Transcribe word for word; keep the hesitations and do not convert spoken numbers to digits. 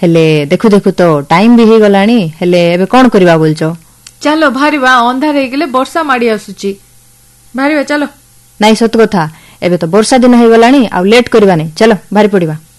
हेले देखु देखु तो टाइम भी गलानी हेले एबे कोन करबा बोलचो चलो भारीवा अंधार हे गेले वर्षा माडी आसुची भारीवा चलो नाई सत कथा एबे तो वर्षा दिन हे गलानी आ लेट करबा नै चलो भारी पड़ीबा।